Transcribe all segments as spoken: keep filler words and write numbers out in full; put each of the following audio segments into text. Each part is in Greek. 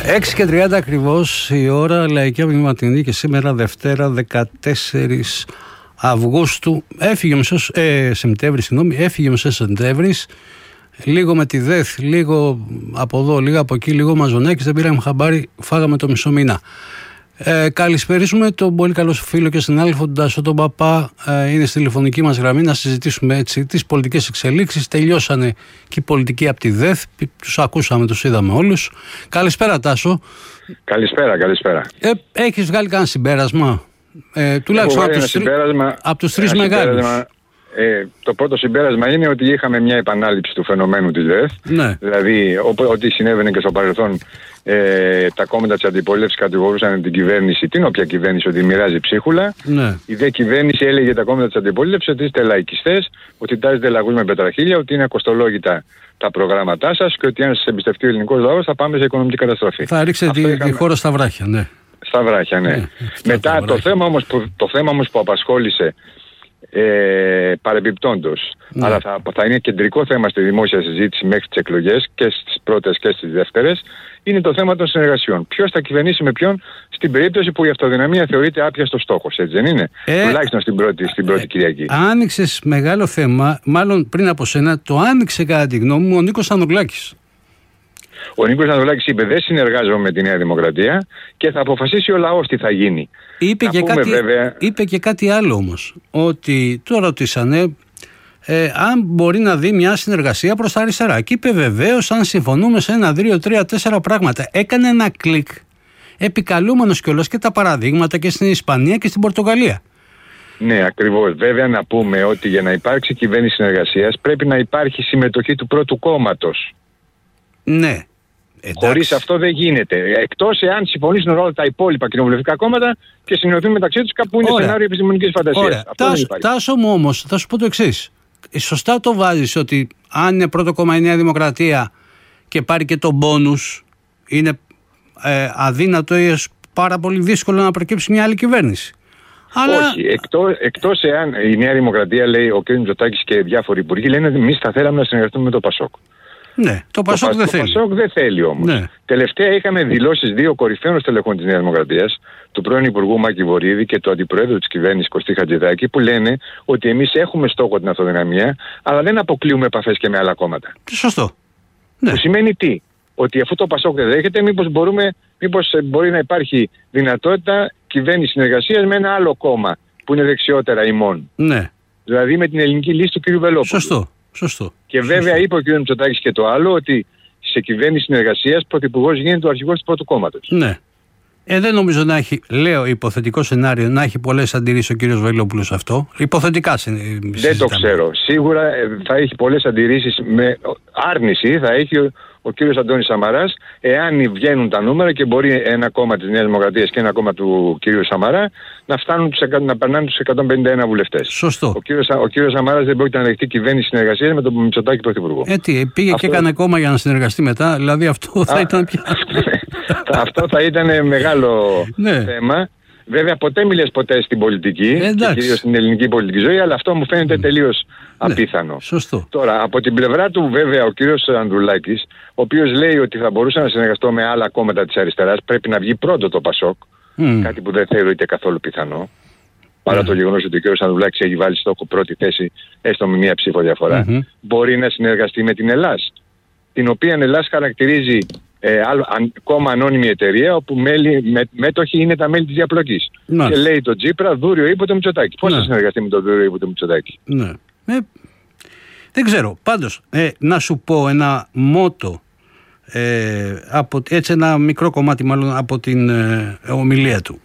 έξι και τριάντα ακριβώς η ώρα, Λαϊκή Απογευματινή, και σήμερα Δευτέρα δεκατέσσερις Αυγούστου. Έφυγε ο μισός, ε, Σεπτέμβρη, συγγνώμη, έφυγε ο μισός Σεπτέμβρης. Λίγο με τη ΔΕΘ, λίγο από εδώ, λίγο από εκεί, λίγο μαζονέκης, δεν πήραμε χαμπάρι, φάγαμε το μισό μήνα. Ε, καλησπερίζουμε τον πολύ καλό φίλο και συνάδελφο τον Τάσο τον Παπά. Ε, είναι στη τηλεφωνική μας γραμμή να συζητήσουμε έτσι τις πολιτικές εξελίξεις. Τελειώσανε και οι πολιτικοί από τη ΔΕΘ. Τους ακούσαμε, τους είδαμε όλους. Καλησπέρα, Τάσο. Καλησπέρα, καλησπέρα. Ε, έχεις βγάλει κανένα συμπέρασμα, ε, τουλάχιστον από τους, τρι... από τους τρεις μεγάλους? Ε, το πρώτο συμπέρασμα είναι ότι είχαμε μια επανάληψη του φαινομένου της ΔΕΘ. Ναι. Δηλαδή, ό,τι συνέβαινε και στο παρελθόν, ε, τα κόμματα της αντιπολίτευσης κατηγορούσαν την κυβέρνηση, την όποια κυβέρνηση, ότι μοιράζει ψίχουλα. Ναι. Η δε κυβέρνηση έλεγε τα κόμματα της αντιπολίτευσης ότι είστε λαϊκιστές, ότι τάζετε λαγούς με πετραχίλια, ότι είναι ακοστολόγητα τα προγράμματά σας και ότι αν σας εμπιστευτεί ο ελληνικός λαός θα πάμε σε οικονομική καταστροφή. Θα ρίξετε τη, είχαμε... τη χώρα στα βράχια, ναι. Στα βράχια, ναι. ναι Μετά το θέμα, όμως που, το θέμα όμως που απασχόλησε Ε, παρεμπιπτόντως, ναι. αλλά θα, θα είναι κεντρικό θέμα στη δημόσια συζήτηση μέχρι τις εκλογές και στις πρώτες και στις δεύτερες, είναι το θέμα των συνεργασιών. Ποιος θα κυβερνήσει με ποιον στην περίπτωση που η αυτοδυναμία θεωρείται άπιαστος στόχος, έτσι δεν είναι? Ε, Τουλάχιστον στην πρώτη, στην πρώτη ε, Κυριακή. Άνοιξες μεγάλο θέμα, μάλλον πριν από σένα, το άνοιξε κατά τη γνώμη μου ο Νίκος Ανδρουλάκης. Ο Νίκος Ανδρουλάκης είπε δεν συνεργάζομαι με τη Νέα Δημοκρατία και θα αποφασίσει ο λαός τι θα γίνει. Είπε, και κάτι, βέβαια... είπε και κάτι άλλο όμως, ότι το ρωτήσανε ε, αν μπορεί να δει μια συνεργασία προς τα αριστερά. Και είπε βεβαίως αν συμφωνούμε σε ένα, δύο, τρία, τέσσερα πράγματα. Έκανε ένα κλικ επικαλούμενος κιόλας και τα παραδείγματα και στην Ισπανία και στην Πορτογαλία. Ναι, ακριβώς. Βέβαια να πούμε ότι για να υπάρξει κυβέρνηση συνεργασίας πρέπει να υπάρχει συμμετοχή του πρώτου κόμματος. Ναι. Χωρίς αυτό δεν γίνεται. Εκτός εάν συμφωνήσουν όλα τα υπόλοιπα κοινοβουλευτικά κόμματα και συνενωθούν μεταξύ τους, κάπου είναι Ωραία. σενάριο επιστημονικής φαντασίας. Ωραία. Τάσο, τάσο μου όμως, θα σου πω το εξής. Σωστά το βάζεις ότι αν είναι πρώτο κόμμα η Νέα Δημοκρατία και πάρει και τον μπόνους, είναι ε, αδύνατο ή πάρα πολύ δύσκολο να προκύψει μια άλλη κυβέρνηση. Αλλά... Όχι. Εκτός, εκτός εάν η Νέα Δημοκρατία, λέει ο κ. Μητσοτάκης και διάφοροι υπουργοί, λένε ότι εμείς θα θέλαμε να συνεργαστούμε με το ΠΑΣΟΚ. Ναι, το Πασόκ το δεν το θέλει. Το Πασόκ δεν θέλει όμως. Ναι. Τελευταία είχαμε δηλώσεις δύο κορυφαίων στελεχών της Νέας Δημοκρατίας, του πρώην Υπουργού Μάκη Βορίδη και του Αντιπροέδρου της κυβέρνησης Κωστή Χατζηδάκη, που λένε ότι εμείς έχουμε στόχο την αυτοδυναμία, αλλά δεν αποκλείουμε επαφές και με άλλα κόμματα. Σωστό. Ναι. Που σημαίνει τι? Ότι αφού το Πασόκ δεν δέχεται, μήπως, μπορούμε, μήπως μπορεί να υπάρχει δυνατότητα κυβέρνηση συνεργασίας με ένα άλλο κόμμα που είναι δεξιότερα ημών. Ναι. Δηλαδή με την ελληνική λύση του κ. Βελόπουλου. Σωστό. Σωστό. Και βέβαια Σωστό. είπε ο κ. Μητσοτάκης και το άλλο, ότι σε κυβέρνηση συνεργασίας πρωθυπουργός γίνεται ο αρχηγός του πρώτου κόμματος. Ναι. Ε, δεν νομίζω να έχει, λέω υποθετικό σενάριο, να έχει πολλές αντιρρήσεις ο κ. Βελόπουλος αυτό. Υποθετικά συζητάμε. Δεν το ξέρω. Σίγουρα θα έχει πολλές αντιρρήσεις, με άρνηση θα έχει ο, ο κ. Αντώνης Σαμαράς, εάν βγαίνουν τα νούμερα και μπορεί ένα κόμμα της Νέας Δημοκρατίας και ένα κόμμα του κ. Σαμαρά να, φτάνουν, να περνάνε τους εκατόν πενήντα ένα βουλευτές. Σωστό. Ο κ. Ο κ. Σαμαράς δεν πρόκειται να δεχτεί κυβέρνηση συνεργασίας με τον Μητσοτάκη πρωθυπουργό. Ε, τι, πήγε αυτό... και έκανε κόμμα για να συνεργαστεί μετά, δηλαδή αυτό θα Α, ήταν πια. Αυτό θα ήταν μεγάλο ναι. θέμα. Βέβαια ποτέ μιλες ποτέ στην πολιτική, ε, και κυρίως στην ελληνική πολιτική ζωή, αλλά αυτό μου φαίνεται τελείως ναι. απίθανο. Σωστό. Τώρα, από την πλευρά του βέβαια ο κύριος Ανδρουλάκης, ο οποίος λέει ότι θα μπορούσε να συνεργαστώ με άλλα κόμματα της αριστεράς, πρέπει να βγει πρώτο το ΠΑΣΟΚ, mm. κάτι που δεν θεωρείται καθόλου πιθανό, παρά mm. το γεγονός ότι ο κύριος Ανδρουλάκης έχει βάλει στόχο πρώτη θέση, έστω με μία ψήφο διαφορά, mm-hmm. μπορεί να συνεργαστεί με την Ελλάς, την οποία Ελλάς χαρακτηρίζει Ε, άλλο, αν, κόμμα ανώνυμη εταιρεία, όπου μέλη, με, μέτοχοι είναι τα μέλη της διαπλοκής. Ναι. Και λέει το Τσίπρα, δούριο ύποτο Μητσοτάκη. Πώς ναι. θα συνεργαστεί με το δούριο ύποτο Μητσοτάκη? Ναι. Ε, δεν ξέρω. Πάντως, ε, να σου πω ένα μότο, ε, από, έτσι ένα μικρό κομμάτι μάλλον από την ε, ομιλία του.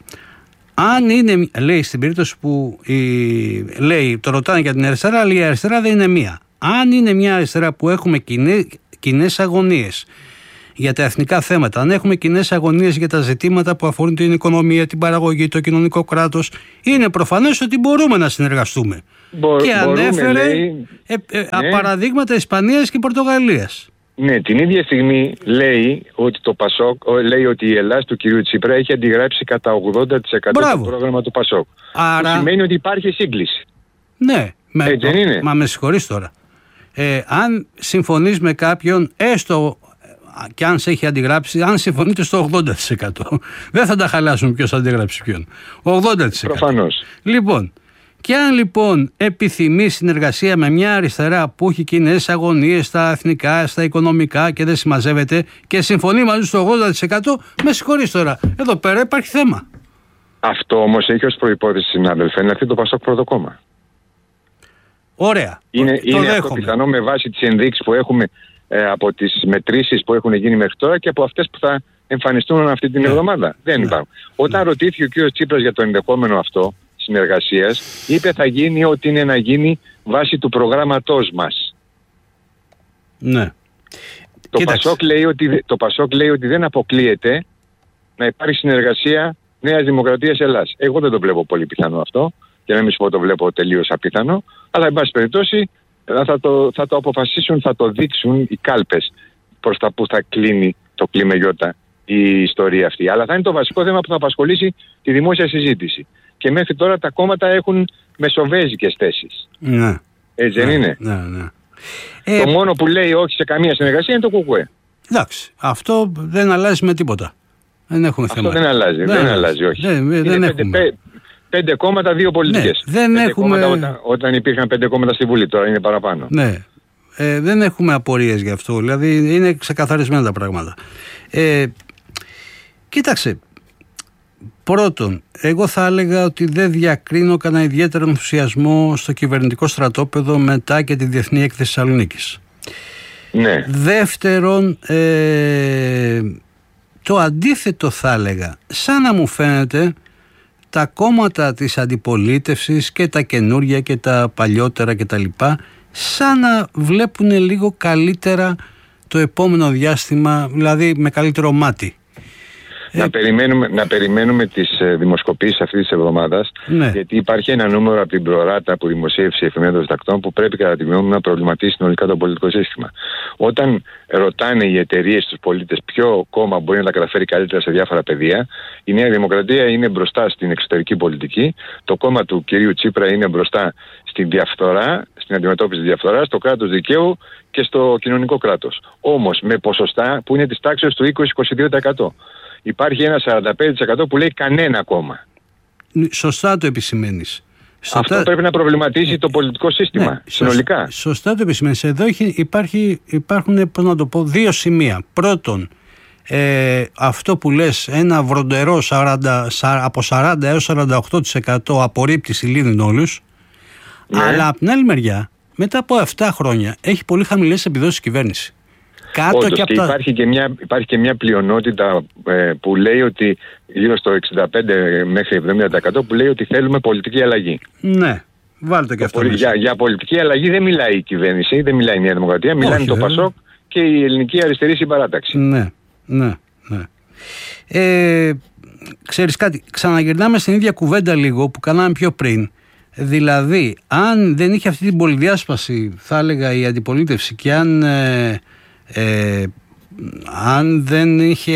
Αν είναι, λέει στην περίπτωση που η, λέει, το ρωτάνε για την αριστερά, αλλά η αριστερά δεν είναι μία. Αν είναι μια αριστερά που έχουμε κοινές αγωνίες για τα εθνικά θέματα, αν έχουμε κοινές αγωνίες για τα ζητήματα που αφορούν την οικονομία, την παραγωγή, το κοινωνικό κράτος, είναι προφανές ότι μπορούμε να συνεργαστούμε. Μπο, και ανέφερε λέει, ε, ε, ναι. παραδείγματα Ισπανίας και Πορτογαλίας. Ναι, την ίδια στιγμή λέει ότι το Πασόκ, λέει ότι η Ελλάς του κυρίου Τσίπρα έχει αντιγράψει κατά ογδόντα τοις εκατό το πρόγραμμα του Πασόκ. Άρα... Που σημαίνει ότι υπάρχει σύγκληση. Ναι, με, έτσι δεν είναι? Μα με συγχωρείς τώρα. Ε, αν συμφωνείς με κάποιον, έστω και αν σε έχει αντιγράψει, αν συμφωνείτε στο ογδόντα τοις εκατό. Δεν θα τα χαλάσουν ποιος αντιγράψει ποιον. ογδόντα τοις εκατό. Προφανώς. Λοιπόν, και αν λοιπόν επιθυμεί συνεργασία με μια αριστερά που έχει κοινές αγωνίες στα εθνικά, στα οικονομικά και δεν συμμαζεύεται και συμφωνεί μαζί στο ογδόντα τοις εκατό, με συγχωρείς τώρα, εδώ πέρα υπάρχει θέμα. Αυτό όμως έχει ως προϋπόθεση, συνάδελφε, να έρθει το Πασόκ πρώτο κόμμα. Ωραία. Είναι, το είναι δέχομαι. αυτό πιθανό με βάση τις ενδείξεις που έχουμε ε, από τις μετρήσεις που έχουν γίνει μέχρι τώρα και από αυτές που θα εμφανιστούν αυτή την ναι. εβδομάδα. Δεν ναι. υπάρχουν. Όταν ναι. ρωτήθηκε ο κ. Τσίπρας για το ενδεχόμενο αυτό συνεργασίας, είπε θα γίνει ό,τι είναι να γίνει βάσει του προγράμματός μας. Ναι. Το Πασόκ, λέει ότι, το Πασόκ λέει ότι δεν αποκλείεται να υπάρχει συνεργασία Νέας Δημοκρατίας Ελλάς. Εγώ δεν το βλέπω πολύ πιθανό αυτό, και να μην σου πω το βλέπω τελείως απίθανο, αλλά εν πάση περιπτώσει θα το, θα το αποφασίσουν, θα το δείξουν οι κάλπες προς τα που θα κλείνει το κλίμα γιώτα η ιστορία αυτή. Αλλά θα είναι το βασικό θέμα που θα απασχολήσει τη δημόσια συζήτηση. Και μέχρι τώρα τα κόμματα έχουν μεσοβέζικες θέσεις. Ναι. Έτσι ναι, δεν είναι? Ναι, ναι. Το Ε, μόνο που λέει όχι σε καμία συνεργασία είναι το ΚΚΕ. Εντάξει, αυτό δεν αλλάζει με τίποτα. Δεν έχουμε Αυτό θέμα. δεν αλλάζει, δεν, δεν αλλάζει, όχι. Δεν, δεν είναι έχουμε. Πέντε, πέντε κόμματα, δύο πολιτικές. Ναι, δεν πέντε έχουμε... κόμματα όταν, όταν υπήρχαν πέντε κόμματα στη Βουλή, τώρα είναι παραπάνω. Ναι, ε, δεν έχουμε απορίες γι' αυτό. Δηλαδή είναι ξεκαθαρισμένα τα πράγματα. Ε, κοίταξε, πρώτον, εγώ θα έλεγα ότι δεν διακρίνω κανένα ιδιαίτερο ενθουσιασμό στο κυβερνητικό στρατόπεδο μετά και τη Διεθνή Έκθεση Θεσσαλονίκης. Ναι. Δεύτερον, ε, το αντίθετο θα έλεγα, σαν να μου φαίνεται τα κόμματα της αντιπολίτευσης και τα καινούργια και τα παλιότερα και τα λοιπά, σαν να βλέπουν λίγο καλύτερα το επόμενο διάστημα, δηλαδή με καλύτερο μάτι. Να, ε, περιμένουμε, να περιμένουμε τις ε, δημοσκοπήσεις αυτής της εβδομάδας, ναι. γιατί υπάρχει ένα νούμερο από την Προράτα που δημοσίευσε η Εφημερίδα των Συντακτών που πρέπει κατά τη γνώμη μου να προβληματίσει συνολικά το πολιτικό σύστημα. Όταν ρωτάνε οι εταιρείες στους πολίτες ποιο κόμμα μπορεί να τα καταφέρει καλύτερα σε διάφορα πεδία, η Νέα Δημοκρατία είναι μπροστά στην εξωτερική πολιτική, το κόμμα του κυρίου Τσίπρα είναι μπροστά στην διαφθορά, στην αντιμετώπιση της διαφθοράς, στο κράτος δικαίου και στο κοινωνικό κράτος. Όμως με ποσοστά που είναι της τάξης του είκοσι με είκοσι δύο τοις εκατό. Υπάρχει ένα σαράντα πέντε τοις εκατό που λέει κανένα κόμμα. Σωστά το επισημαίνεις. Αυτό Σωστά... πρέπει να προβληματίσει ε, το πολιτικό σύστημα, ναι, συνολικά. Σωστά, σωστά το επισημαίνεις. Εδώ έχει, υπάρχει, υπάρχουν, πώς να το πω, δύο σημεία. Πρώτον, ε, αυτό που λες, ένα βροντερό σαράντα, από σαράντα έως σαράντα οκτώ τοις εκατό απορρίπτει συλλήβδιν όλους, ναι. Αλλά από την άλλη μεριά, μετά από επτά χρόνια, έχει πολύ χαμηλές επιδόσεις κυβέρνηση. Κάτω Όντως, και, και τα... υπάρχει, και μια, υπάρχει και μια πλειονότητα ε, που λέει ότι γύρω στο εξήντα πέντε μέχρι εβδομήντα τοις εκατό που λέει ότι θέλουμε πολιτική αλλαγή. Ναι, βάλτε και αυτό. Για, για πολιτική αλλαγή δεν μιλάει η κυβέρνηση, δεν μιλάει η Νέα Δημοκρατία, μιλάει το Πασόκ και η Ελληνική Αριστερή Συμπαράταξη. Ναι, ναι, ναι. Ε, ξέρεις κάτι, ξαναγυρνάμε στην ίδια κουβέντα λίγο που κάναμε πιο πριν. Δηλαδή, αν δεν είχε αυτή την πολυδιάσπαση, θα έλεγα, η αντιπολίτευση και αν... Ε, Ε, αν δεν είχε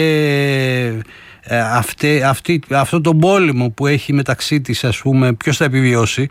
ε, αυτή, αυτή, αυτό το πόλεμο που έχει μεταξύ της, ας πούμε, ποιος θα επιβιώσει,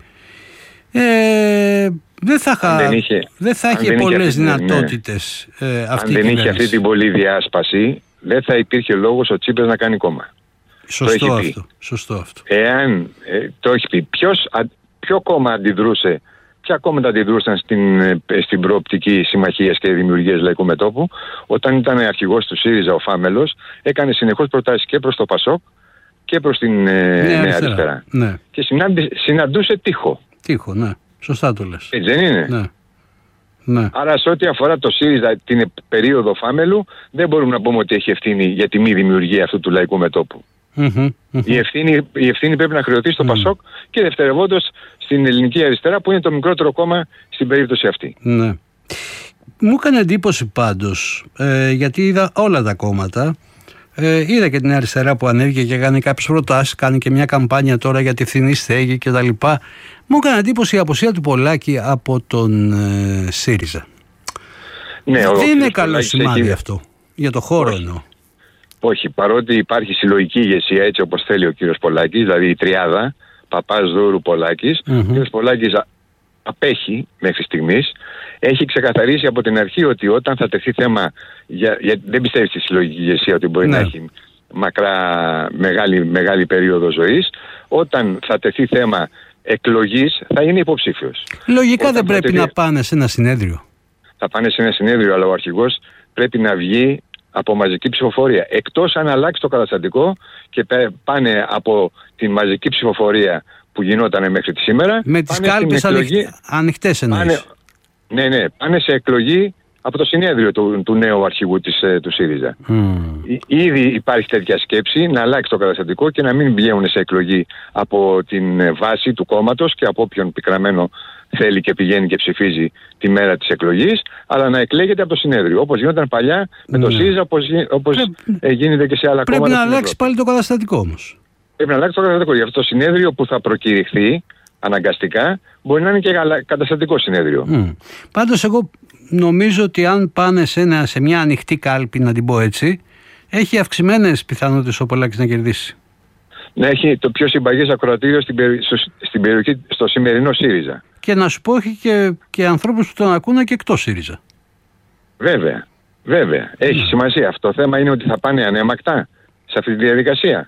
ε, δεν θα, χα, δεν είχε, δεν θα είχε πολλές είχε δυνατότητες. Ναι. Ε, αυτή αν δεν είχε αυτή την πολλή διάσπαση, δεν θα υπήρχε λόγος ο Τσίπρας να κάνει κόμμα. Σωστό αυτό, σωστό αυτό. Εάν ε, το έχει πει, ποιος, α, ποιο κόμμα αντιδρούσε, ποια κόμματα αντιδρούσαν στην, στην προοπτική συμμαχίας και δημιουργίας λαϊκού μετώπου, όταν ήταν αρχηγός του ΣΥΡΙΖΑ ο Φάμελος, έκανε συνεχώς προτάσεις και προς το Πασόκ και προς την ναι, Νέα Αριστερά. αριστερά. Ναι. Και συνάντι, συναντούσε τείχο. Τείχο, ναι. Σωστά το λες. Έτσι δεν είναι? Ναι. Ναι. Άρα σε ό,τι αφορά το ΣΥΡΙΖΑ την περίοδο Φάμελου, δεν μπορούμε να πούμε ότι έχει ευθύνη για τη μη δημιουργία αυτού του λαϊκού μετώπου. Mm-hmm, mm-hmm. Η, ευθύνη, η ευθύνη πρέπει να χρεωθεί στο mm. Πασόκ και δευτερευόντως στην Ελληνική Αριστερά που είναι το μικρότερο κόμμα στην περίπτωση αυτή. Ναι. Μου έκανε εντύπωση πάντως, ε, γιατί είδα όλα τα κόμματα, ε, είδα και την Αριστερά που ανέβηκε και κάνει κάποιες προτάσεις, κάνει και μια καμπάνια τώρα για τη φθηνή στέγη κτλ. Μου έκανε εντύπωση η απουσία του Πολάκη από τον ε, ΣΥΡΙΖΑ. Ναι, δεν είναι καλό Πολάκης σημάδι έχει... αυτό, για το χώρο Όχι. εννοώ. Όχι, παρότι υπάρχει συλλογική ηγεσία έτσι όπως θέλει ο κύριος Πολάκης, δηλαδή η τριάδα, Παπάς, Δούρου, Πολάκης, mm-hmm. ο κύριος Πολάκης απέχει μέχρι στιγμής. έχει ξεκαθαρίσει από την αρχή ότι όταν θα τεθεί θέμα, για, για, δεν πιστεύει στη συλλογική ηγεσία ότι μπορεί ναι. να έχει μακρά, μεγάλη, μεγάλη περίοδο ζωής, όταν θα τεθεί θέμα εκλογής θα είναι υποψήφιος. Λογικά όταν δεν πρέπει τεθεί... να πάνε σε ένα συνέδριο. Θα πάνε σε ένα συνέδριο, αλλά ο αρχηγός πρέπει να βγει από μαζική ψηφοφορία. Εκτός αν αλλάξει το καταστατικό και πάνε από τη μαζική ψηφοφορία που γινόταν μέχρι τη σήμερα. Με τις κάλπες εκλογή... ανοιχτές εννοείς. Πάνε... Ναι, ναι, πάνε σε εκλογή από το συνέδριο του, του νέου αρχηγού της, του ΣΥΡΙΖΑ. Mm. Ήδη υπάρχει τέτοια σκέψη να αλλάξει το καταστατικό και να μην βγαίνουν σε εκλογή από την βάση του κόμματος και από όποιον πικραμένο θέλει και πηγαίνει και ψηφίζει τη μέρα της εκλογής, αλλά να εκλέγεται από το συνέδριο. Όπως γινόταν παλιά με το mm. ΣΥΡΙΖΑ, όπως, όπως Πρέ... γίνεται και σε άλλα πρέπει κόμματα. Πρέπει να αλλάξει πάλι το καταστατικό όμως. Πρέπει να αλλάξει το καταστατικό. Γι' αυτό το συνέδριο που θα προκηρυχθεί αναγκαστικά μπορεί να είναι και καταστατικό συνέδριο. Mm. Πάντως εγώ νομίζω ότι αν πάνε σε, ένα, σε μια ανοιχτή κάλπη, να την πω έτσι, έχει αυξημένες πιθανότητες ο Πολάκης να κερδίσει. Να έχει το πιο συμπαγές ακροατήριο στην, περι, στο, στην περιοχή, στο σημερινό ΣΥΡΙΖΑ. Και να σου πω, έχει και, και ανθρώπους που τον ακούνε και εκτός ΣΥΡΙΖΑ. Βέβαια, βέβαια. Έχει mm. σημασία. Αυτό το θέμα είναι ότι θα πάνε ανέμακτα σε αυτή τη διαδικασία.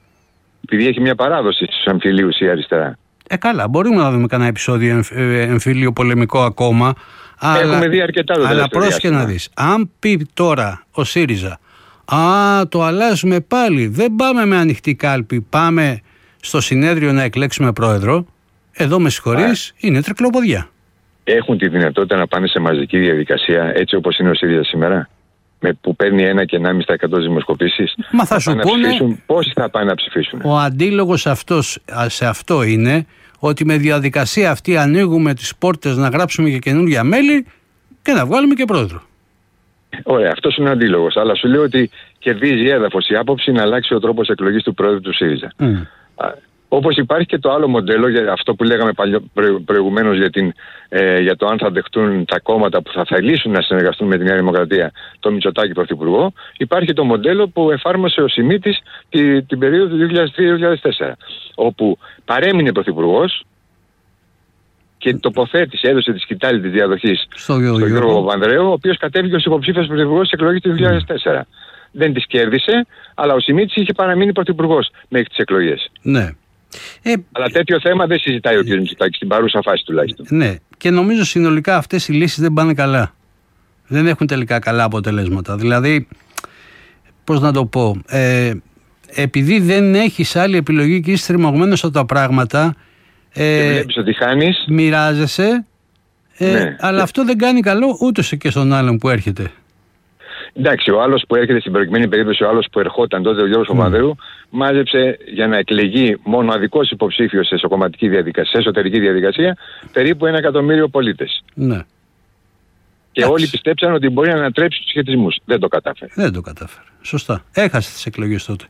Επειδή έχει μια παράδοση στους εμφυλίους η αριστερά. Ε, καλά, μπορούμε να δούμε κανένα επεισόδιο εμφ, ε, εμφυλίου πολεμικό ακόμα. Έχουμε αλλά, δει αρκετά το αλλά πρόσεχε να δεις. Αν πει τώρα ο ΣΥΡΙΖΑ, α, το αλλάζουμε πάλι, δεν πάμε με ανοιχτή κάλπη, πάμε στο συνέδριο να εκλέξουμε πρόεδρο, εδώ με συγχωρείς, είναι τρικλοποδιά. Έχουν τη δυνατότητα να πάνε σε μαζική διαδικασία έτσι όπως είναι ο ΣΥΡΙΖΑ σήμερα, με που παίρνει ένα και ενάμιση τοις εκατό δημοσκοπήσεις. Μα θα, θα σου πούνε, πόσοι θα πάνε να ψηφίσουν. Ο αντίλογος αυτός, σε αυτό είναι ότι με διαδικασία αυτή ανοίγουμε τις πόρτες να γράψουμε και καινούργια μέλη και να βγάλουμε και πρόεδρο. Ωραία, αυτός είναι ο αντίλογος. Αλλά σου λέω ότι κερδίζει έδαφος η άποψη να αλλάξει ο τρόπος εκλογής του πρόεδρου του ΣΥΡΙΖΑ. Mm. Όπως υπάρχει και το άλλο μοντέλο, για αυτό που λέγαμε προηγουμένως για, την, ε, για το αν θα δεχτούν τα κόμματα που θα θελήσουν να συνεργαστούν με τη Νέα Δημοκρατία το Μητσοτάκη πρωθυπουργό, υπάρχει το μοντέλο που εφάρμοσε ο Σιμίτης τη, την περίοδο του δύο χιλιάδες τρία δύο χιλιάδες τέσσερα, όπου παρέμεινε πρωθυπουργός και τοποθέτησε, έδωσε τη σκητάλη της διαδοχής στο στον Γιώργο Παπανδρέου, ο οποίος κατέβηκε ως υποψήφιος πρωθυπουργός της εκλογής του δύο χιλιάδες τέσσερα. Mm. Δεν τις κέρδισε, αλλά ο Σιμίτης είχε παραμείνει πρωθυπουργός μέχρι τις εκλογές. Ναι. Ε, Αλλά τέτοιο θέμα δεν συζητάει ο κ. Μητσοτάκης στην παρούσα φάση τουλάχιστον. Ναι, και νομίζω συνολικά αυτές οι λύσεις δεν πάνε καλά. Δεν έχουν τελικά καλά αποτελέσματα. Δηλαδή, πώς να το πω, ε, επειδή δεν έχεις άλλη επιλογή και είσαι τριμωγμένος από τα πράγματα, ε, και βλέπεις ότι χάνεις, μοιράζεσαι, ε, ναι. αλλά αυτό δεν κάνει καλό ούτε και στον άλλον που έρχεται. Εντάξει, ο άλλος που έρχεται στην προηγουμένη περίπτωση, ο άλλος που ερχόταν τότε, ο Γιώργος mm. Παπανδρέου, μάζεψε για να εκλεγεί μοναδικός υποψήφιος σε εσωκομματική διαδικασία, σε εσωτερική διαδικασία, περίπου ένα εκατομμύριο πολίτες. Ναι. Και Άξι. όλοι πιστέψαν ότι μπορεί να ανατρέψει τους σχετισμούς. Δεν το κατάφερε. Δεν το κατάφερε. Σωστά. Έχασε τις εκλογές τότε.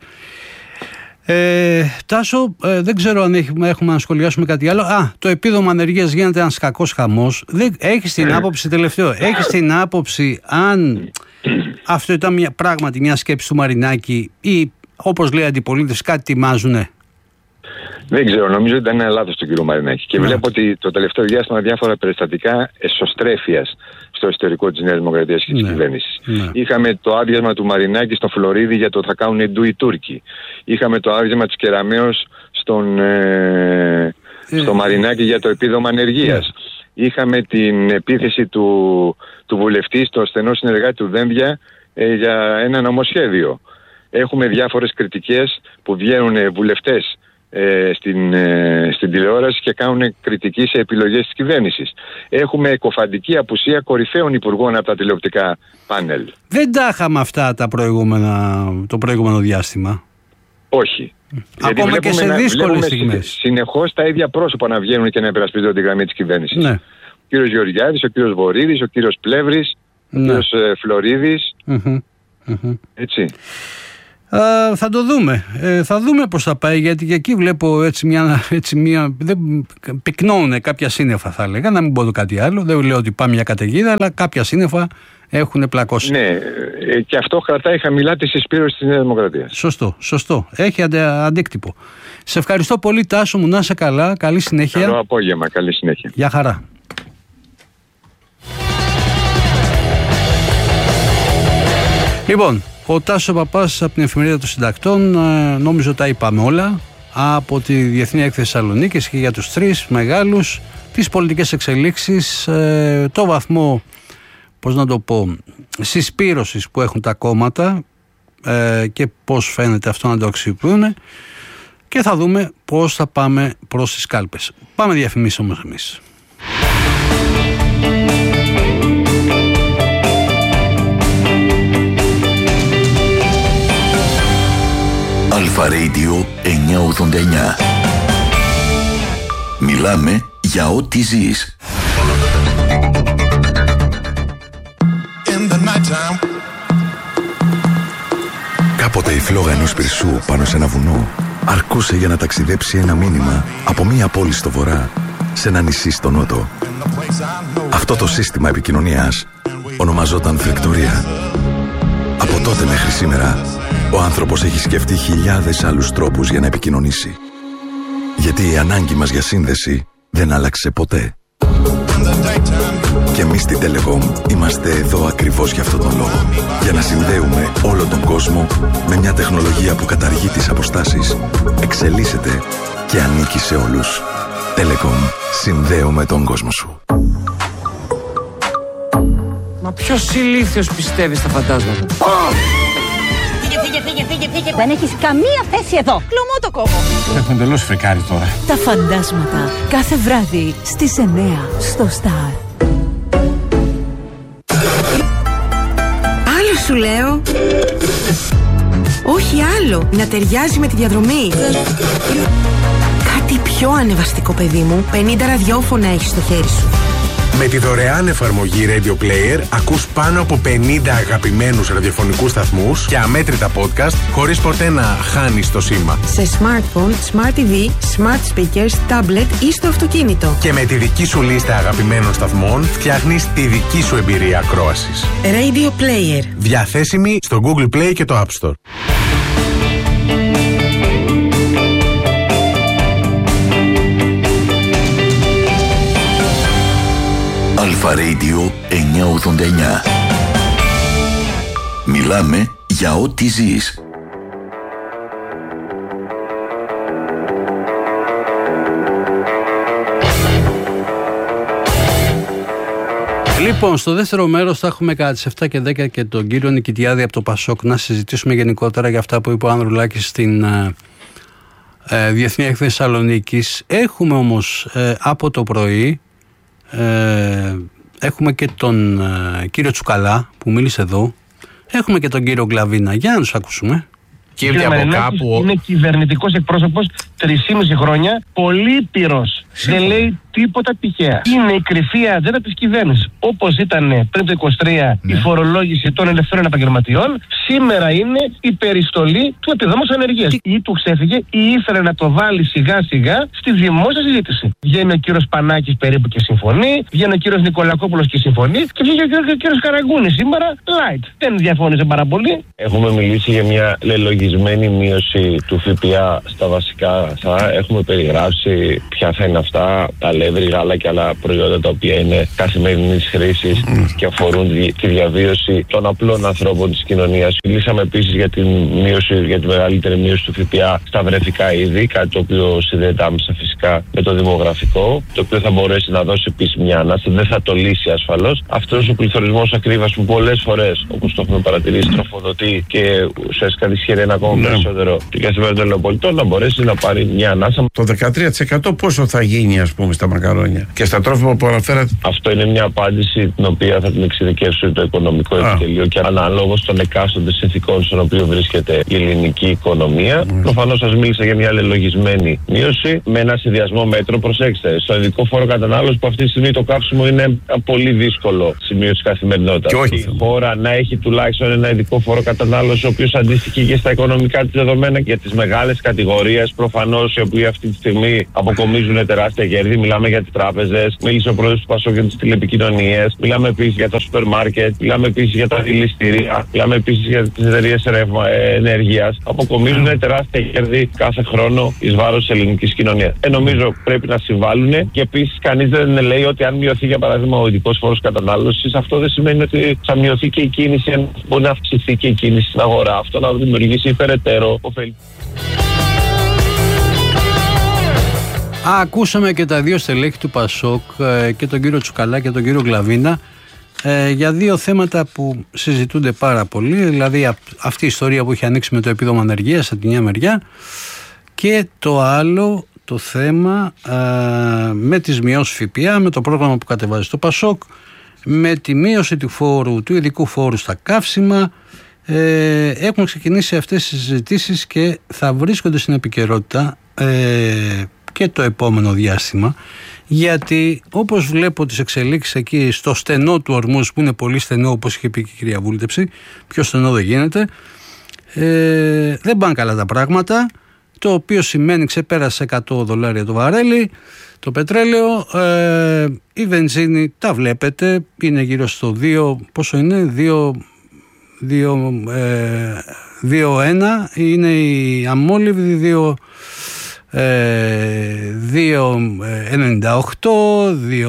Ε, Τάσο, ε, δεν ξέρω αν έχουμε, έχουμε να σχολιάσουμε κάτι άλλο. Α, το επίδομα ανεργίας γίνεται ένας κακός χαμός. Έχεις την άποψη, τελευταίο, έχεις την άποψη αν αυτό ήταν μια, πράγματι μια σκέψη του Μαρινάκη ή όπως λέει αντιπολίτες κάτι τιμάζουνε? Δεν ξέρω, νομίζω ότι ήταν ένα λάθος του κ. Μαρινάκη. Και ναι. βλέπω ότι το τελευταίο διάστημα διάφορα περιστατικά εσωστρέφειας στο εσωτερικό της Νέας Δημοκρατίας και της ναι. κυβέρνησης. Ναι. Είχαμε το άδειασμα του Μαρινάκη στο Φλωρίδι για το θα κάνουν ντου οι Τούρκοι. Είχαμε το άδειασμα της Κεραμέως στον, ε, ε, στο Μαρινάκη για το επίδομα ανεργίας. Ναι. Είχαμε την επίθεση του, του βουλευτή στο στενό συνεργάτη του Δένδια ε, για ένα νομοσχέδιο. Έχουμε διάφορες κριτικές που βγαίνουν βουλευτές ε, στην, ε, στην τηλεόραση και κάνουν κριτική σε επιλογές της κυβέρνησης. Έχουμε εκοφαντική απουσία κορυφαίων υπουργών από τα τηλεοπτικά πάνελ. Δεν τα είχαμε αυτά τα προηγούμενα, το προηγούμενο διάστημα. Όχι. Ακόμα και σε δύσκολες στιγμές. Συνεχώς τα ίδια πρόσωπα να βγαίνουν και να υπερασπίζονται τη γραμμή της κυβέρνησης. Ναι. Ο κύριος Γεωργιάδης, ο κύριος Βορίδης, ο κύριος Πλεύρης, ναι. ο κύριος ε, Φλωρίδης. Mm-hmm. Mm-hmm. Έτσι. Uh, θα το δούμε. Ε, θα δούμε πώς θα πάει, γιατί και εκεί βλέπω έτσι μια. Έτσι μια δεν, πυκνώνουν κάποια σύννεφα, θα έλεγα. Να μην πω το κάτι άλλο. Δεν λέω ότι πάμε μια καταιγίδα, αλλά κάποια σύννεφα έχουν πλακώσει. Ναι, ε, και αυτό κρατάει χαμηλά τη συσπήρωση της Νέας Δημοκρατίας. Σωστό, σωστό. Έχει αντε, αντίκτυπο. Σε ευχαριστώ πολύ, Τάσο μου. Να είσαι καλά. Καλή συνέχεια. Καλό απόγευμα. Καλή συνέχεια. Γεια χαρά. Λοιπόν, ο Τάσος Παπάς από την Εφημερίδα των Συντακτών, νομίζω τα είπαμε όλα. Από τη Διεθνή Έκθεση Θεσσαλονίκης και για τους τρεις μεγάλους, τις πολιτικές εξελίξεις, το βαθμό, πώς να το πω, συσπήρωσης που έχουν τα κόμματα και πώς φαίνεται αυτό να το αξιοποιούν, και θα δούμε πώς θα πάμε προς τις κάλπες. Πάμε διαφημίσεις όμως εμείς. Αλφα Radio εννιακόσια ογδόντα εννιά. Μιλάμε για ό,τι ζεις. Κάποτε η φλόγα ενός πυρσού πάνω σε ένα βουνό αρκούσε για να ταξιδέψει ένα μήνυμα από μία πόλη στο βορρά σε ένα νησί στο νότο. Αυτό το σύστημα επικοινωνίας ονομαζόταν φλεκτορία. Από τότε μέχρι σήμερα ο άνθρωπος έχει σκεφτεί χιλιάδες άλλους τρόπους για να επικοινωνήσει. Γιατί η ανάγκη μας για σύνδεση δεν άλλαξε ποτέ. Και εμείς στην Telecom είμαστε εδώ ακριβώς για αυτόν τον λόγο. Για να συνδέουμε όλο τον κόσμο με μια τεχνολογία που καταργεί τις αποστάσεις, εξελίσσεται και ανήκει σε όλους. Telecom. Συνδέουμε τον κόσμο σου. Μα ποιος ηλίθιος πιστεύει στα φαντάσματα? Φύγε, φύγε, φύγε, φύγε, φύγε. Δεν έχεις καμία θέση εδώ. Κλωμό το κόμμα. Έχω εντελώς φρικάρει τώρα. Τα φαντάσματα. Κάθε βράδυ στις εννιά στο Star. Άλλο σου λέω. Όχι άλλο. Να ταιριάζει με τη διαδρομή. Κάτι πιο ανεβαστικό, παιδί μου. πενήντα ραδιόφωνα έχεις στο χέρι σου. Με τη δωρεάν εφαρμογή Radio Player ακούς πάνω από πενήντα αγαπημένους ραδιοφωνικούς σταθμούς και αμέτρητα podcast χωρίς ποτέ να χάνεις το σήμα. Σε smartphone, smart τι βι, smart speakers, tablet ή στο αυτοκίνητο. Και με τη δική σου λίστα αγαπημένων σταθμών φτιάχνεις τη δική σου εμπειρία ακρόασης. Radio Player. Διαθέσιμη στο Google Play και το App Store. Αλφα Radio εννιακόσια ογδόντα εννιά. Μιλάμε για ό,τι ζεις. Λοιπόν, στο δεύτερο μέρος θα έχουμε κατά τις επτά και δέκα και τον κύριο Νικητιάδη από το Πασόκ να συζητήσουμε γενικότερα για αυτά που είπε ο Ανδρουλάκης στην ε, ε, Διεθνή Έκθεση Θεσσαλονίκης. Έχουμε όμως ε, από το πρωί Ε, έχουμε και τον ε, κύριο Τσουκαλά που μίλησε εδώ. Έχουμε και τον κύριο Γκλαβίνα. Για να τους ακούσουμε. Κύριε Μαρινάκης είναι κυβερνητικός εκπρόσωπος τρεισήμισι χρόνια, πολύπειρος. Δεν λέει τίποτα τυχαία. Είναι η κρυφή ατζέντα της κυβέρνησης. Όπως ήταν πριν το είκοσι τρία ναι. η φορολόγηση των ελευθέρων επαγγελματιών, σήμερα είναι η περιστολή του επιδόματος ανεργίας. Ή του ξέφυγε ή ήθελε να το βάλει σιγά σιγά στη δημόσια συζήτηση. Βγαίνει ο κύριος Πανάκης περίπου και συμφωνεί, βγαίνει ο κύριος Νικολακόπουλος και συμφωνεί, και βγαίνει ο κύριος Καραγκούνης σήμερα light. Δεν διαφώνησε πάρα πολύ. Έχουμε μιλήσει για μια λελογισμένη μείωση του ΦΠΑ στα βασικά. Θα έχουμε περιγράψει ποια θα είναι αυτά, τα αλεύρι, γάλα και άλλα προϊόντα τα οποία είναι καθημερινής χρήσης mm. και αφορούν τη διαβίωση των απλών ανθρώπων της κοινωνίας. Μιλήσαμε επίσης για, την μείωση, για τη μεγαλύτερη μείωση του ΦΠΑ στα βρεφικά είδη, κάτι το οποίο συνδέεται άμεσα φυσικά με το δημογραφικό, το οποίο θα μπορέσει να δώσει επίσης μια ανάσταση, δεν θα το λύσει ασφαλώς. Αυτός ο πληθωρισμός ακρίβειας που πολλές φορές, όπως το έχουμε παρατηρήσει, τροφοδοτεί και ουσιαστικά δυσχεραίνει ακόμα yeah. περισσότερο την καθημερινότητα των Ελληνοπολιτών, να μπορέσει να πάρει μια ανάσα. Το δεκατρία τοις εκατό πόσο θα γίνει, ας πούμε, στα μακαρόνια και στα τρόφιμα που αναφέρατε? Αυτό είναι μια απάντηση την οποία θα την εξειδικεύσει το οικονομικό ah. επιτελείο και αναλόγως των εκάστοτε συνθηκών στον οποίο βρίσκεται η ελληνική οικονομία. Mm. Προφανώς σας μίλησα για μια λελογισμένη μείωση με ένα συνδυασμό μέτρων. Προσέξτε, στο ειδικό φόρο κατανάλωση που αυτή τη στιγμή το καύσιμο είναι ένα πολύ δύσκολο σημείο της καθημερινότητας. Η χώρα να έχει τουλάχιστον ένα ειδικό φόρο κατανάλωση, ο οποίος αντίστοιχε και στα οικονομικά της δεδομένα για τις μεγάλες κατηγορίες προφανώς, οι οποίοι αυτή τη στιγμή αποκομίζουν τεράστια κέρδη. Μιλάμε μιλάμε για τις τράπεζες, μίλησε ο πρόεδρος του Πασόκ για τις τηλεπικοινωνίες, μιλάμε επίσης για τα σούπερ μάρκετ, μιλάμε επίσης για τα δηληστήρια, μιλάμε επίσης για τις εταιρείες ενέργειας. Αποκομίζουν τεράστια κέρδη κάθε χρόνο εις βάρος της ελληνικής κοινωνίας. Ε, νομίζω πρέπει να συμβάλλουν και επίσης κανείς δεν λέει ότι αν μειωθεί για παράδειγμα ο ειδικός φόρος κατανάλωσης, αυτό δεν σημαίνει ότι θα μειωθεί και η κίνηση, μπορεί να αυξηθεί και η κίνηση στην αγορά. Αυτό να δημιουργήσει υπεραιτέρω ωφέλη. Ακούσαμε και τα δύο στελέχη του Πασόκ, και τον κύριο Τσουκαλά και τον κύριο Γκλαβίνα, για δύο θέματα που συζητούνται πάρα πολύ, δηλαδή αυτή η ιστορία που έχει ανοίξει με το επίδομα ανεργίας από τη μια μεριά και το άλλο το θέμα με τις μειώσεις ΦΠΑ, με το πρόγραμμα που κατεβάζει το Πασόκ, με τη μείωση του φόρου, του ειδικού φόρου στα καύσιμα. Ε, έχουν ξεκινήσει αυτές τις συζητήσεις και θα βρίσκονται στην επικαιρότητα ε, και το επόμενο διάστημα, γιατί όπως βλέπω τις εξελίξεις εκεί στο στενό του ορμούς, που είναι πολύ στενό όπως είχε πει και η κυρία Βούλτεψη, πιο στενό δεν γίνεται, ε, δεν πάνε καλά τα πράγματα, το οποίο σημαίνει ξεπέρασε εκατό δολάρια το βαρέλι το πετρέλαιο, ε, η βενζίνη τα βλέπετε, είναι γύρω στο δύο, πόσο είναι, δύο δύο ένα είναι η αμόλυβδη, δύο ενενήντα οκτώ,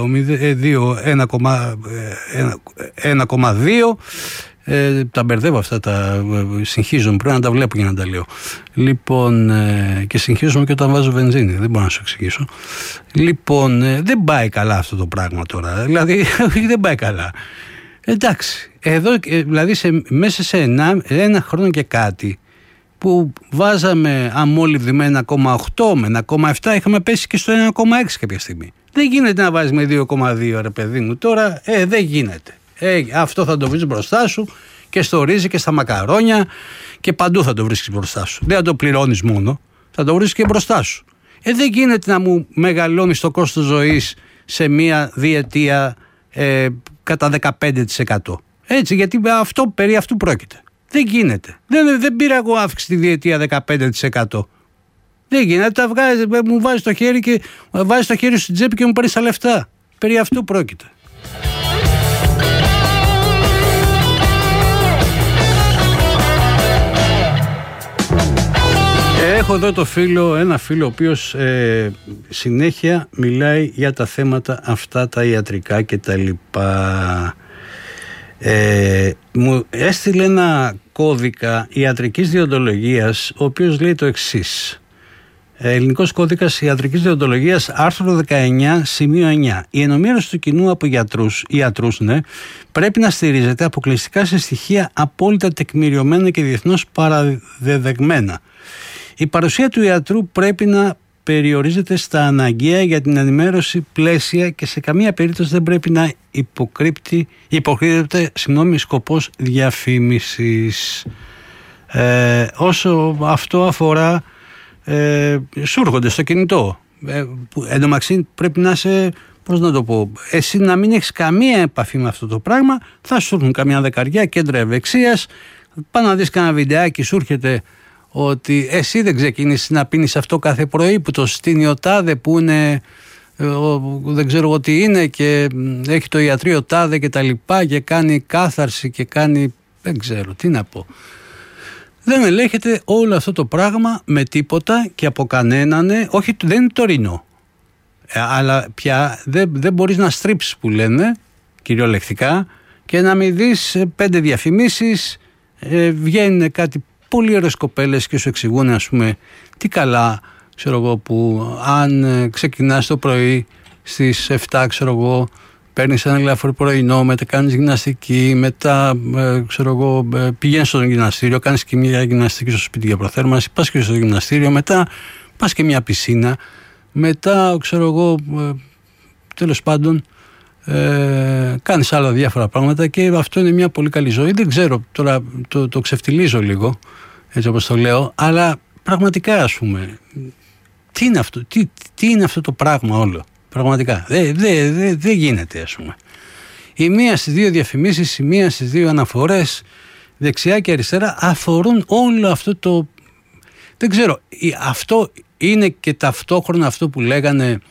ένα κόμμα δύο. Ε, τα μπερδεύω αυτά, τα συγχύζομαι, πρέπει να τα βλέπω για να τα λέω. Λοιπόν, ε, και συγχύζομαι και όταν βάζω βενζίνη, δεν μπορώ να σου εξηγήσω. Λοιπόν, ε, δεν πάει καλά αυτό το πράγμα τώρα, δηλαδή δεν πάει καλά. Εντάξει, εδώ δηλαδή σε, μέσα σε ένα, ένα χρόνο και κάτι που βάζαμε αμόλυβδη με ένα κόμμα οκτώ, με ένα κόμμα επτά, είχαμε πέσει και στο ένα κόμμα έξι κάποια στιγμή. Δεν γίνεται να βάζεις με δύο κόμμα δύο, ρε παιδί μου, τώρα, ε, δεν γίνεται. Ε, αυτό θα το βρεις μπροστά σου και στο ρύζι και στα μακαρόνια και παντού θα το βρίσκεις μπροστά σου. Δεν θα το πληρώνεις μόνο, θα το βρίσκεις και μπροστά σου. Ε, δεν γίνεται να μου μεγαλώνεις το κόστος ζωής σε μία διετία ε, κατά δεκαπέντε τοις εκατό. Έτσι, γιατί αυτό, περί αυτού πρόκειται. Δεν γίνεται. Δεν, δεν πήρα εγώ αύξηση τη διετία δεκαπέντε τοις εκατό. Δεν γίνεται. Τα βγάζεις, μου βάζεις το χέρι και βάζεις το χέρι στην τσέπη και μου παίρνεις τα λεφτά. Περί αυτού πρόκειται. Έχω εδώ το φίλο, ένα φίλο ο οποίος ε, συνέχεια μιλάει για τα θέματα αυτά τα ιατρικά και τα λοιπά. Ε, μου έστειλε ένα κώδικα ιατρικής διοντολογίας, ο οποίος λέει το εξής. Ε, Ελληνικός κώδικας ιατρικής διοντολογίας, άρθρο δεκαεννιά, σημείο εννιά. Η ενημέρωση του κοινού από γιατρούς, ιατρούς, ναι, πρέπει να στηρίζεται αποκλειστικά σε στοιχεία απόλυτα τεκμηριωμένα και διεθνώς παραδεδεγμένα. Η παρουσία του ιατρού πρέπει να περιορίζεται στα αναγκαία για την ενημέρωση πλαίσια και σε καμία περίπτωση δεν πρέπει να υποκρύπτει, υποκρύπτεται συγγνώμη, σκοπός διαφήμισης. Ε, όσο αυτό αφορά, ε, σου έρχονται στο κινητό. Ε, εν τω μεταξύ πρέπει να είσαι, πώς να το πω, εσύ να μην έχεις καμία επαφή με αυτό το πράγμα, θα σου έρθουν καμιά δεκαριά κέντρα ευεξίας, πάνε να δεις κανένα βιντεάκι, σου έρχεται ότι εσύ δεν ξεκίνησες να πίνεις αυτό κάθε πρωί που το στείνει ο τάδε που είναι, δεν ξέρω εγώ τι είναι και έχει το ιατρείο τάδε και τα λοιπά και κάνει κάθαρση και κάνει, δεν ξέρω τι να πω. Δεν ελέγχεται όλο αυτό το πράγμα με τίποτα και από κανέναν, όχι, δεν είναι τωρινό. Ε, αλλά πια δεν, δεν μπορείς να στρίψεις που λένε κυριολεκτικά και να μην δεις πέντε διαφημίσεις, ε, βγαίνουν κάτι πολύ ωραίες κοπέλες και σου εξηγούν, ας πούμε, τι καλά, ξέρω εγώ, που αν ε, ξεκινάς το πρωί στις επτά, ξέρω εγώ, παίρνεις ένα λεωφορείο πρωινό, μετά κάνεις γυμναστική, μετά ε, ξέρω εγώ, ε, πηγαίνεις στο γυμναστήριο, κάνεις και μια γυμναστική στο σπίτι για προθέρμανση, πας και στο γυμναστήριο, μετά πας και μια πισίνα, μετά ξέρω εγώ, ε, τέλος πάντων, ε, κάνεις άλλα διάφορα πράγματα και αυτό είναι μια πολύ καλή ζωή. Δεν ξέρω, τώρα το, το ξεφτιλίζω λίγο, έτσι όπως το λέω, αλλά πραγματικά, ας πούμε, τι είναι αυτό, τι, τι είναι αυτό το πράγμα όλο. Πραγματικά. Δεν δε, δε, δε γίνεται, ας πούμε. Η μία στις δύο διαφημίσεις, η μία στις δύο αναφορές, δεξιά και αριστερά, αφορούν όλο αυτό το... Δεν ξέρω, αυτό είναι και ταυτόχρονα αυτό που λέγανε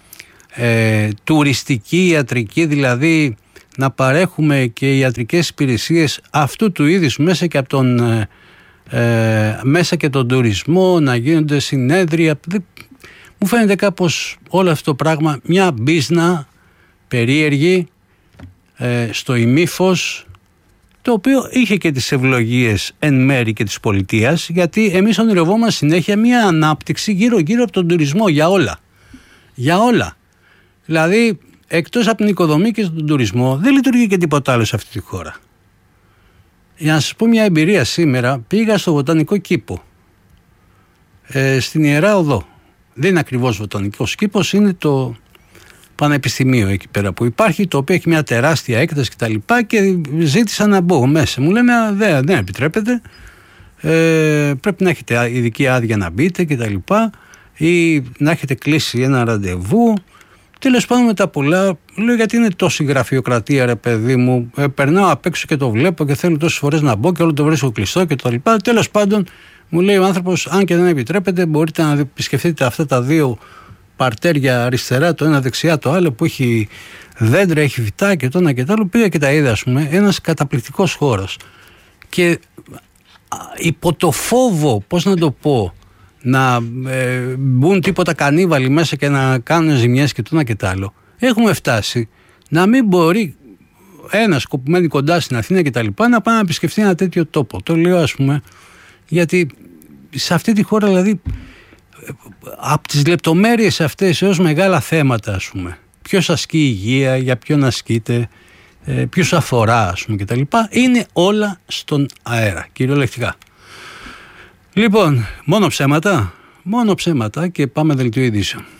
ε, τουριστική ιατρική, δηλαδή να παρέχουμε και ιατρικές υπηρεσίες αυτού του είδους μέσα και από τον, ε, ε, μέσα και τον τουρισμό, να γίνονται συνέδρια. Μου φαίνεται κάπως όλο αυτό το πράγμα μια μπίζνα περίεργη, ε, στο ημίφος, το οποίο είχε και τις ευλογίες εν μέρη και της πολιτείας, γιατί εμείς ονειρευόμαστε συνέχεια μια ανάπτυξη γύρω γύρω από τον τουρισμό για όλα. Για όλα. Δηλαδή, εκτός από την οικοδομή και τον τουρισμό, δεν λειτουργεί και τίποτα άλλο σε αυτή τη χώρα. Για να σας πω μια εμπειρία, σήμερα πήγα στο Βοτανικό Κήπο, ε, στην Ιερά Οδό. Δεν είναι ακριβώς Βοτανικός Κήπος, είναι το πανεπιστημίο εκεί πέρα που υπάρχει, το οποίο έχει μια τεράστια έκταση κτλ. Και, και ζήτησα να μπω μέσα. Μου λένε δεν, δεν επιτρέπεται, ε, πρέπει να έχετε ειδική άδεια να μπείτε κτλ. Ή να έχετε κλείσει ένα ραντεβού. Τέλος πάντων, με τα πολλά, λέω γιατί είναι τόση γραφειοκρατία, ρε παιδί μου. Ε, περνάω απ' έξω και το βλέπω και θέλω τόσες φορές να μπω και όλο το βρίσκω κλειστό κτλ. Τέλος πάντων, μου λέει ο άνθρωπος, αν και δεν επιτρέπεται, μπορείτε να επισκεφτείτε αυτά τα δύο παρτέρια αριστερά, το ένα δεξιά, το άλλο που έχει δέντρα, έχει φυτά και το ένα και το άλλο. Πήγα και τα είδα, ας πούμε, ένας καταπληκτικός χώρος. Και υπό το φόβο, πώς να το πω, να ε, μπουν τίποτα κανίβαλοι μέσα και να κάνουν ζημιές και το ένα και το άλλο, έχουμε φτάσει να μην μπορεί ένας που μένει κοντά στην Αθήνα και τα λοιπά να πάει να επισκεφτεί ένα τέτοιο τόπο. Το λέω, ας πούμε, γιατί σε αυτή τη χώρα, δηλαδή, από τις λεπτομέρειες αυτές έως μεγάλα θέματα, ας πούμε, ποιος ασκεί υγεία, για ποιον ασκείται, ε, ποιος αφορά, ας πούμε, και τα λοιπά, είναι όλα στον αέρα, κυριολεκτικά. Λοιπόν, μόνο ψέματα, μόνο ψέματα και πάμε δελτίο ειδήσεων.